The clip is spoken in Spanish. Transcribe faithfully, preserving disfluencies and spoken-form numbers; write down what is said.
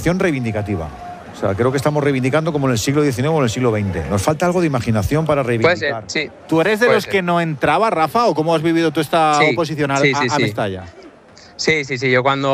imaginación reivindicativa. O sea, creo que estamos reivindicando como en el siglo diecinueve o en el siglo veinte. Nos falta algo de imaginación para reivindicar. Puede ser, sí. ¿Tú eres de Puede los ser. que no entraba, Rafa, o cómo has vivido tú esta Sí, oposición a, sí, sí, a, a sí. Mestalla? Sí, sí, sí. Yo cuando